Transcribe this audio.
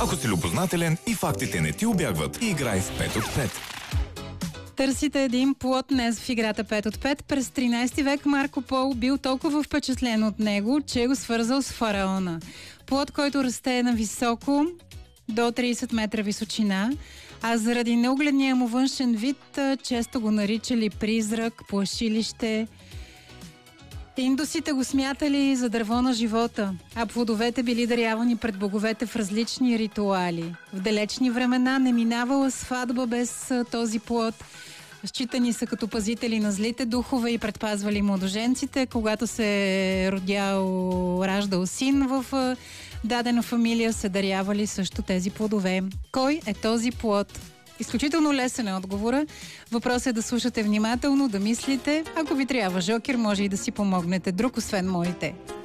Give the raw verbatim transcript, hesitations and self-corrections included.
Ако си любознателен и фактите не ти убягват, играй в пет от пет. Търсите един плод днес в играта пет от пет. През тринайсети век Марко Поло бил толкова впечатлен от него, че го свързал с фараона. Плод, който расте на високо, до трийсет метра височина, а заради неугледния му външен вид, често го наричали призрак, плашилище. Индусите го смятали за дърво на живота, а плодовете били дарявани пред боговете в различни ритуали. В далечни времена не минавала сватба без този плод. Считани са като пазители на злите духове и предпазвали младоженците. Когато се родял, раждал син в дадена фамилия, се дарявали също тези плодове. Кой е този плод? Изключително лесен е отговора. Въпросът е да слушате внимателно, да мислите. Ако ви трябва жокер, може и да си помогнете друг, освен моите.